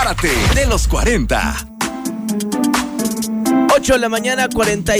Enamórate de los 40. 8 de la mañana,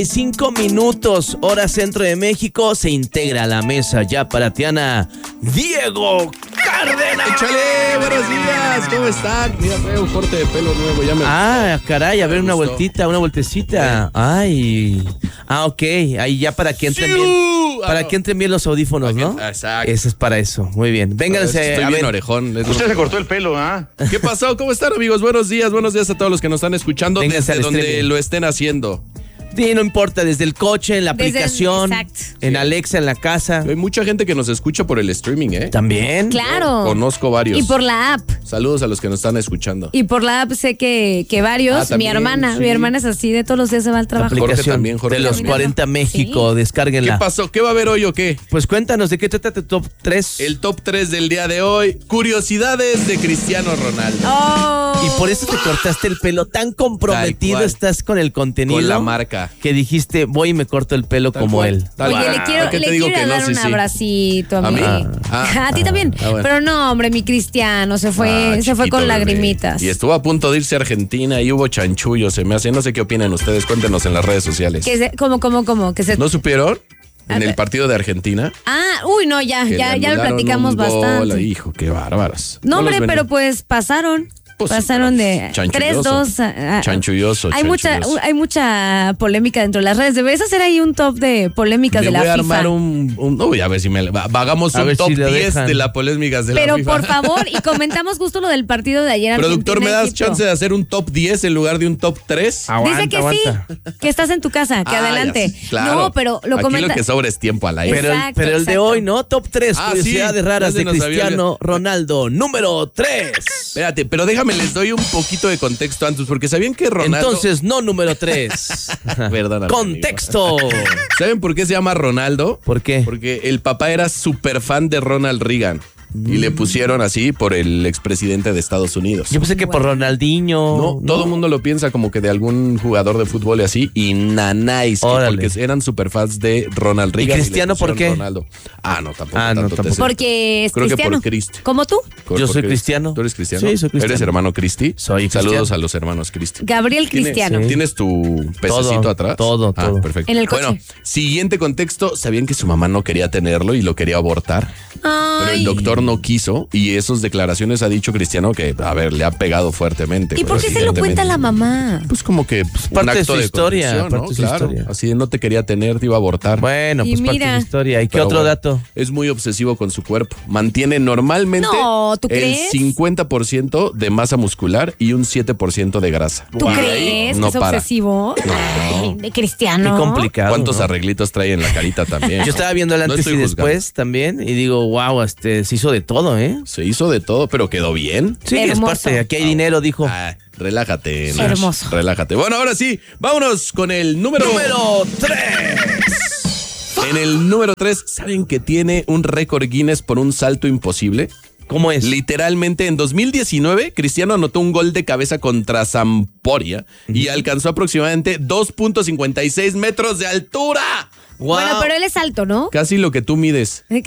45 minutos, hora centro de México. Se integra a la mesa ya para Tiana Diego Cárdenas. ¡Échale! ¡Buenos días! ¿Cómo están? Mira, traigo un corte de pelo nuevo, ya me gustó. Caray, a ver, una gustó. vueltita, una vueltecita. Ay. Ok, ahí ya para que entren bien. Para que entren bien los audífonos, ¿no? Exacto. Eso es para eso. Muy bien. Vénganse. Estoy a bien ver. orejón. Usted se cortó el pelo, ¿ah? ¿Qué pasó? ¿Cómo están, amigos? Buenos días a todos los que nos están escuchando Vénganse desde al donde streaming. lo estén haciendo. Sí, no importa, desde el coche, en la aplicación, exacto. en Alexa, en la casa. Hay mucha gente que nos escucha por el streaming, ¿eh? También. Claro. Conozco varios. Y por la app. Saludos a los que nos están escuchando. Y por la app sé que varios. También, mi sí. hermana es así, de todos los días se va al trabajo. Jorge Aplicación también, Jorge de los también. 40 México, Sí. ¿Qué descárguenla. pasó? ¿Qué va a haber hoy o qué? Pues cuéntanos, ¿de qué trata tu top 3? El top 3 del día de hoy. Curiosidades de Cristiano Ronaldo. Oh. Y por eso te cortaste el pelo, tan comprometido Tal cual. estás con el contenido. Con la marca. Que dijiste, voy y me corto el pelo Tal como cual, él. tal Oye, cual. le quiero ¿Qué te digo ir a que no? dar Sí, un sí. abracito a ¿A mí. mí? A ti también. bueno. Pero no, hombre, mi Cristiano se fue Chiquito con bebé. lagrimitas. Y estuvo a punto de irse a Argentina y hubo chanchullo, se me hace. No sé qué opinan ustedes, cuéntenos en las redes sociales. ¿Cómo? Que se... ¿No supieron? En A el ver. partido de Argentina. No, ya que le lo anularon platicamos un gol. bastante. Hijo, qué bárbaros. No, hombre, los ven? pero pues pasaron. Pues, Pasaron de chanchulloso. 3-2 Chanchulloso, chanchulloso. Hay mucha polémica dentro de las redes. Debes hacer ahí un top de polémicas Le de la voy a FIFA. armar Uy, a ver si hagamos A un ver top si lo 10 dejan. de las polémicas de la Pero FIFA. por favor, y comentamos justo lo del partido de ayer. Productor, ¿me das Argentina-Egipto. chance de hacer un top 10 en lugar de un top 3? Dice que sí, que estás en tu casa, que adelante. Claro. No, pero lo Aquí comenta. lo que sobra es tiempo al aire. Exacto, Pero el de exacto. hoy, ¿no? Top 3, Ah, curiosidades sí, raras ya de se nos había Cristiano Ronaldo. Número 3. Espérate, pero déjame, les doy un poquito de contexto antes, porque ¿sabían que Ronaldo... Entonces, no número 3. Perdóname, Contexto. ¿Saben por qué se llama Ronaldo? ¿Por qué? Porque el papá era súper fan de Ronald Reagan. Y le pusieron así por el expresidente de Estados Unidos. Yo pensé que por Ronaldinho. No, todo el mundo lo piensa como que de algún jugador de fútbol y así. Y nanáis, que Órale. porque eran super fans de Ronald Reagan. ¿Y Cristiano le pusieron por qué? Ronaldo. No, tampoco. Ah, no, tanto tampoco. te sé. Porque es Creo que cristiano. por Cristi. ¿Como tú? Yo soy cristiano. ¿Tú eres cristiano? Sí, soy cristiano. ¿Eres hermano Cristi? Soy Saludos cristiano. a los hermanos Cristi. Gabriel Cristiano. Sí. ¿Tienes tu pececito Todo, atrás? todo. Perfecto. En el coche. Bueno, siguiente contexto. ¿Sabían que su mamá no quería tenerlo y lo quería abortar? Pero el Ay. doctor no quiso y esas declaraciones ha dicho Cristiano que, a ver, le ha pegado fuertemente. ¿Y por qué se lo cuenta la mamá? Pues como que parte un de acto su historia, convicción, ¿no? parte de su Claro, historia. así de no te quería tener, te iba a abortar. Bueno, Y pues parte de mira. su historia. ¿Y qué Pero otro bueno, dato? Es muy obsesivo con su cuerpo. Mantiene normalmente No, ¿tú el crees? 50% de masa muscular y un 7% de grasa. ¿Tú Y ahí crees no que es para. obsesivo? Ay, de Qué cristiano. complicado. ¿Cuántos ¿no? arreglitos trae en la carita también? Yo estaba viendo el No antes y estoy juzgando. después también y digo, wow, se hizo de todo, ¿eh? Se hizo de todo, pero quedó bien. Sí, Hermoso. es parte. Aquí hay dinero, dijo. Relájate, Nash. Hermoso. Relájate. Bueno, ahora sí, vámonos con el número 3. En el número 3, ¿saben que tiene un récord Guinness por un salto imposible? ¿Cómo es? Literalmente, en 2019, Cristiano anotó un gol de cabeza contra Sampdoria y alcanzó aproximadamente 2.56 metros de altura. Wow. Bueno, pero él es alto, ¿no? Casi lo que tú mides.